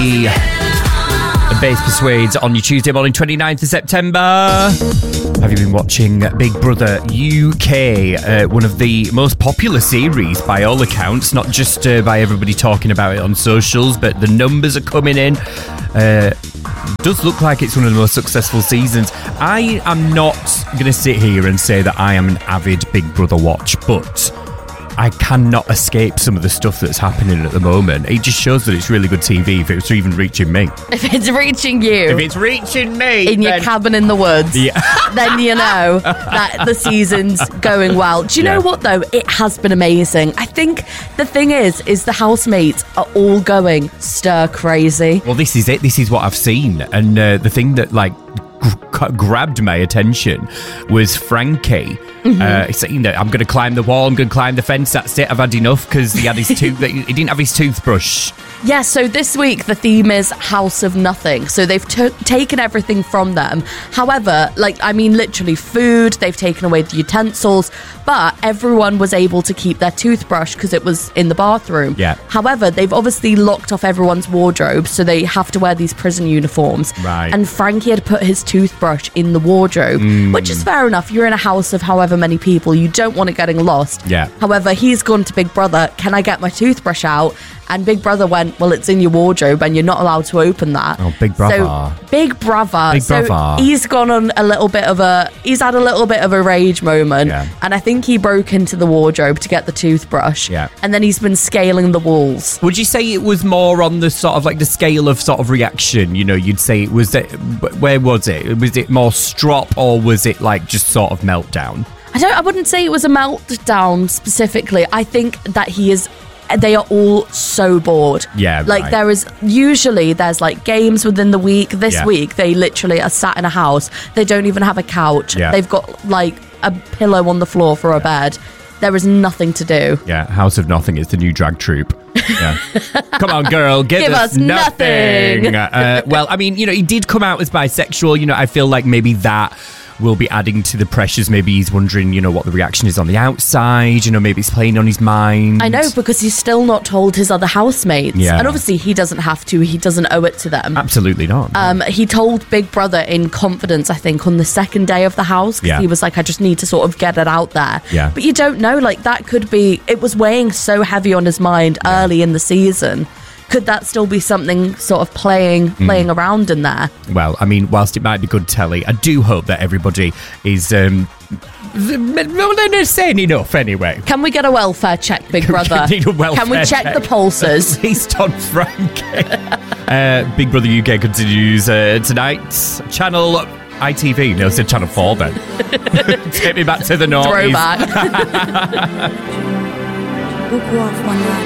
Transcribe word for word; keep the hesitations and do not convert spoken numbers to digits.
Lee and Bass Persuades on your Tuesday morning, twenty-ninth of September. Have you been watching Big Brother U K? Uh, one of the most popular series by all accounts, not just uh, by everybody talking about it on socials, but the numbers are coming in. Uh, does look like it's one of the most successful seasons. I am not going to sit here and say that I am an avid Big Brother watch, but I cannot escape some of the stuff that's happening at the moment. It just shows that it's really good T V if it's even reaching me. If it's reaching you. If it's reaching me. In your then... cabin in the woods. Yeah. Then you know that the season's going well. Do you yeah. know what, though? It has been amazing. I think the thing is, is the housemates are all going stir crazy. Well, this is it. This is what I've seen. And uh, the thing that, like, g- grabbed my attention was Frankie. Mm-hmm. Uh, saying that I'm going to climb the wall, I'm going to climb the fence, that's it, I've had enough, because he had his tooth, he didn't have his toothbrush. Yeah, so this week the theme is House of Nothing. So they've t- taken everything from them. However, like, I mean, literally food, they've taken away the utensils, but everyone was able to keep their toothbrush because it was in the bathroom. Yeah. However, they've obviously locked off everyone's wardrobe, so they have to wear these prison uniforms. Right. And Frankie had put his toothbrush in the wardrobe, mm. which is fair enough. You're in a house of however many people, you don't want it getting lost. Yeah. However, he's gone to Big Brother, can I get my toothbrush out? And Big Brother went, well, it's in your wardrobe and you're not allowed to open that. Oh, Big Brother. So, Big Brother. Big so Brother. He's gone on a little bit of a, he's had a little bit of a rage moment. Yeah. And I think he broke into the wardrobe to get the toothbrush. Yeah. And then he's been scaling the walls. Would you say it was more on the sort of like the scale of sort of reaction? You know, you'd say it was, where was it? Was it more strop or was it like just sort of meltdown? I don't, I wouldn't say it was a meltdown specifically. I think that he is, they are all so bored. Yeah, like right. there is usually there's like games within the week. This yeah. week they literally are sat in a house. They don't even have a couch. Yeah. They've got like a pillow on the floor for a bed. There is nothing to do. Yeah, House of Nothing is the new drag troupe. Yeah. Come on, girl, give, give us, us nothing. nothing. uh, well, I mean, you know, he did come out as bisexual. You know, I feel like maybe that will be adding to the pressures. Maybe he's wondering, you know, what the reaction is on the outside. You know, maybe it's playing on his mind. I know, because he's still not told his other housemates. Yeah. And obviously he doesn't have to. He doesn't owe it to them. Absolutely not. Um, he told Big Brother in confidence, I think, on the second day of the house. Yeah. He was like, I just need to sort of get it out there. Yeah. But you don't know, like, that could be, it was weighing so heavy on his mind yeah. early in the season. Could that still be something sort of playing playing mm. around in there? Well, I mean, whilst it might be good telly, I do hope that everybody is um, well, they're saying enough anyway. Can we get a welfare check, Big Brother? Need a welfare Can we check, check the pulses? At least on Frankie. uh, Big Brother U K continues uh, tonight. Channel I T V. No, I said Channel four then. Take me back to the noughties. Throwback.